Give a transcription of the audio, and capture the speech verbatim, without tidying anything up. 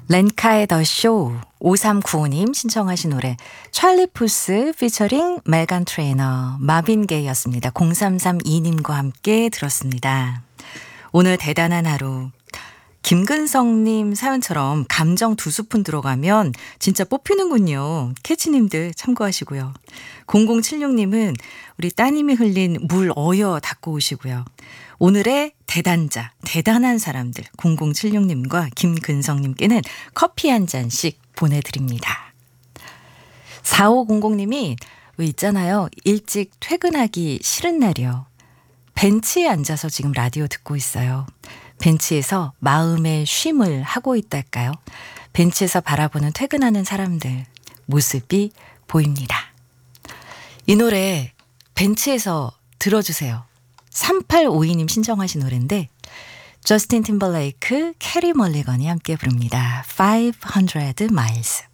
렌카의 더 쇼 오삼구오님 신청하신 노래 찰리 푸스 피처링 메간 트레이너 마빈 게이였습니다. 공삼삼이님과 함께 들었습니다. 오늘 대단한 하루 김근성님 사연처럼 감정 두 스푼 들어가면 진짜 뽑히는군요. 캐치님들 참고하시고요. 공공칠육님은 우리 따님이 흘린 물 어여 닦고 오시고요. 오늘의 대단자, 대단한 사람들 공공칠육님과 김근성님께는 커피 한 잔씩 보내드립니다. 사오공공님이 왜 있잖아요. 일찍 퇴근하기 싫은 날이요. 벤치에 앉아서 지금 라디오 듣고 있어요. 벤치에서 마음의 쉼을 하고 있달까요? 벤치에서 바라보는 퇴근하는 사람들 모습이 보입니다. 이 노래 벤치에서 들어주세요. 삼팔오이님 신청하신 노래인데 저스틴 팀벌레이크, 캐리 멀리건이 함께 부릅니다. 파이브헌드레드 마일스.